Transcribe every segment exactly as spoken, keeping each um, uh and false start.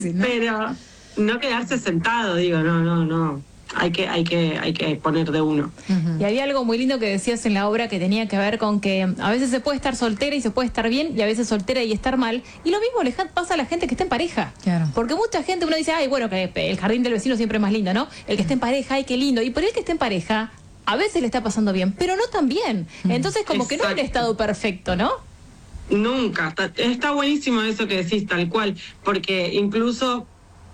Sí, ¿no? Pero no quedarse sentado, digo, no, no, no. Hay que, hay que, hay que poner de uno. Uh-huh. Y había algo muy lindo que decías en la obra que tenía que ver con que a veces se puede estar soltera y se puede estar bien, y a veces soltera y estar mal. Y lo mismo le pasa a la gente que está en pareja. Claro. Porque mucha gente, uno dice, ay, bueno, que el jardín del vecino siempre es más lindo, ¿no? El que está en pareja, ay, qué lindo. Y por el que está en pareja, a veces le está pasando bien, pero no tan bien. Entonces, como Exacto. que no es un estado perfecto, ¿no? Nunca. Está, está buenísimo eso que decís, tal cual. Porque incluso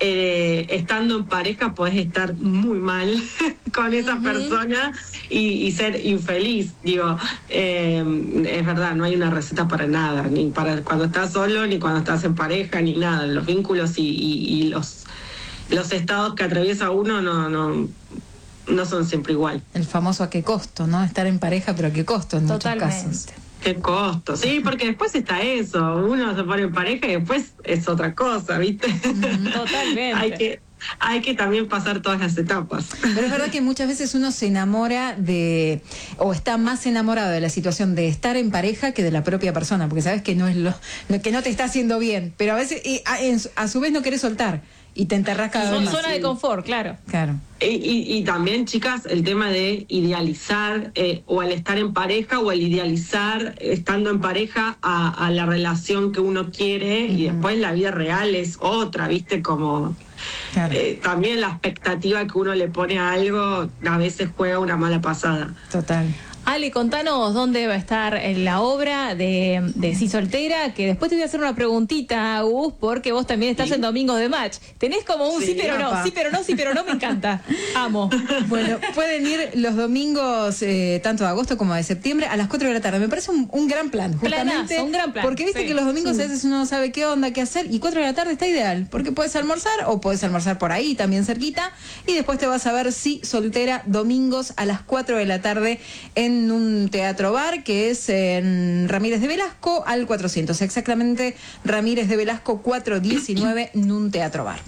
eh, estando en pareja podés estar muy mal con esa uh-huh. persona y, y ser infeliz. Digo, eh, es verdad, no hay una receta para nada, ni para cuando estás solo, ni cuando estás en pareja, ni nada. Los vínculos y, y, y los, los estados que atraviesa uno no... no no son siempre igual. El famoso a qué costo, ¿no? Estar en pareja, pero a qué costo en Totalmente. muchos casos. Qué costo, sí, porque después está eso, uno se pone en pareja y después es otra cosa, ¿viste? Totalmente. hay que hay que también pasar todas las etapas. Pero es verdad que muchas veces uno se enamora de, o está más enamorado de la situación de estar en pareja que de la propia persona, porque sabes que no es lo, que no te está haciendo bien, pero a veces y a, a su vez no querés soltar. Y te enterrás cada vez más. Zona de confort, claro. Claro. Y, y, y también, chicas, el tema de idealizar, eh, o al estar en pareja, o al idealizar, estando en pareja, a, a la relación que uno quiere, uh-huh. y después la vida real es otra, ¿viste? Como... Claro. Eh, también la expectativa que uno le pone a algo, a veces juega una mala pasada. Total. Ale, contanos dónde va a estar en la obra de, de Sí Soltera, que después te voy a hacer una preguntita, Agus, porque vos también estás sí. en Domingos de Match. Tenés como un sí, sí pero no, sí pero no, sí pero no, me encanta. Amo. Bueno, pueden ir los domingos, eh, tanto de agosto como de septiembre, a las cuatro de la tarde. Me parece un, un gran plan, justamente. Planazo, un gran plan. Porque viste sí. que los domingos sí. a veces uno no sabe qué onda, qué hacer, y cuatro de la tarde está ideal, porque puedes almorzar, o puedes almorzar por ahí, también cerquita, y después te vas a ver Sí Soltera, domingos a las cuatro de la tarde, en un teatro bar que es en Ramírez de Velasco al cuatrocientos, exactamente Ramírez de Velasco cuatrocientos diecinueve, en un teatro bar.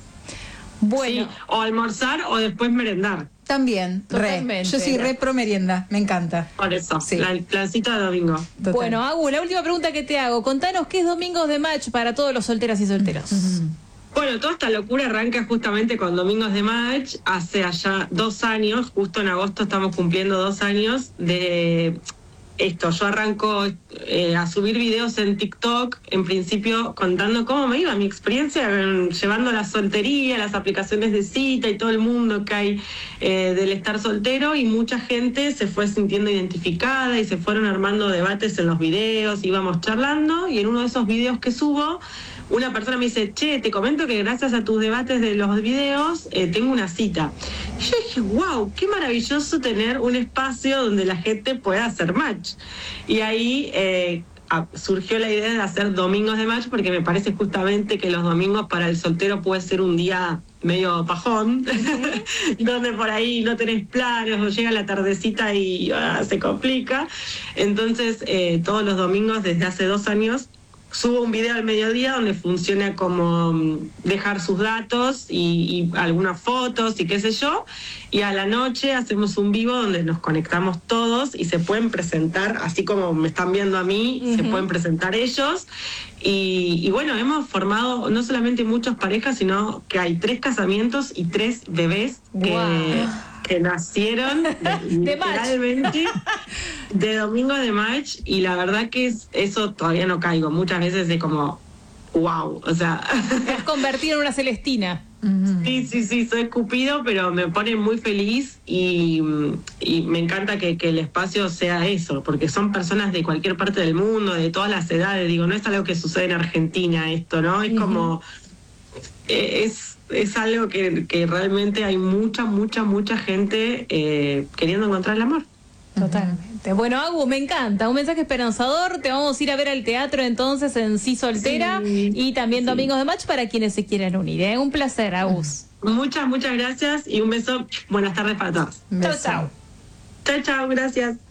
Bueno, sí, o almorzar o después merendar. También, re. Yo soy re pro merienda, me encanta. Por eso, sí. la plancita de domingo. Total. Bueno, Agus, la última pregunta que te hago, contanos qué es Domingos de Match para todos los solteras y solteros. Uh-huh. Bueno, toda esta locura arranca justamente con Domingos de Match, hace allá dos años, justo en agosto estamos cumpliendo dos años de esto. Yo arranco eh, a subir videos en TikTok, en principio contando cómo me iba, mi experiencia en, llevando la soltería, las aplicaciones de cita y todo el mundo que hay eh, del estar soltero, y mucha gente se fue sintiendo identificada y se fueron armando debates en los videos, íbamos charlando, y en uno de esos videos que subo, una persona me dice, che, te comento que gracias a tus debates de los videos eh, tengo una cita. Y yo dije, wow, qué maravilloso tener un espacio donde la gente pueda hacer match. Y ahí eh, surgió la idea de hacer Domingos de Match, porque me parece justamente que los domingos para el soltero puede ser un día medio pajón, uh-huh. donde por ahí no tenés planes o llega la tardecita y ah, se complica. Entonces, eh, todos los domingos desde hace dos años subo un video al mediodía donde funciona como dejar sus datos y, y algunas fotos y qué sé yo, y a la noche hacemos un vivo donde nos conectamos todos y se pueden presentar, así como me están viendo a mí, uh-huh. se pueden presentar ellos, y, y bueno, hemos formado no solamente muchas parejas, sino que hay tres casamientos y tres bebés que... Wow. que nacieron de, literalmente de Domingos de Match, y la verdad que es, eso todavía no caigo. Muchas veces de como, wow, o sea... Te has convertido en una Celestina. Sí, sí, sí, soy Cupido, pero me pone muy feliz y, y me encanta que, que el espacio sea eso, porque son personas de cualquier parte del mundo, de todas las edades. Digo, no es algo que sucede en Argentina esto, ¿no? Es uh-huh. como... Es... es algo que, que realmente hay mucha, mucha, mucha gente eh, queriendo encontrar el amor. Totalmente. Bueno, Agus, me encanta. Un mensaje esperanzador. Te vamos a ir a ver al teatro entonces en Sí Soltera, sí, y también sí. Domingos de Match para quienes se quieran unir. ¿eh? Un placer, Agus. Muchas, muchas gracias y un beso. Buenas tardes para todos. Chao, chao. Chao, chao, gracias.